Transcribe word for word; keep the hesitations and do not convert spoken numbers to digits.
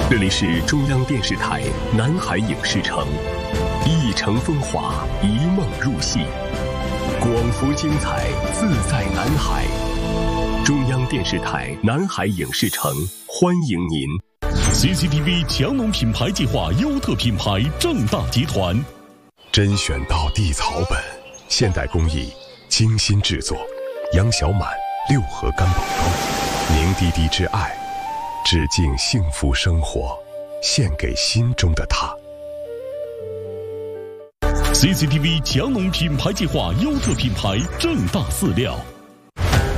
这里是中央电视台南海影视城，一城风华，一梦入戏，广福精彩，自在南海。中央电视台南海影视城欢迎您。 C C T V 强农品牌计划优特品牌正大集团， 甄选到地草本，现代工艺，精心制作。杨小满六合干宝汤，凝滴滴之爱，致敬幸福生活，献给心中的他。 C C T V 强农品牌计划优特品牌正大饲料。